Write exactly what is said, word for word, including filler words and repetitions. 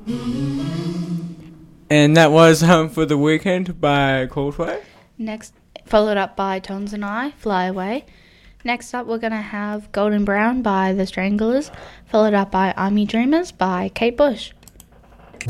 And that was Home for the Weekend by Coldplay. Next, followed up by Tones and I, Fly Away. Next up, we're going to have Golden Brown by The Stranglers, followed up by Army Dreamers by Kate Bush.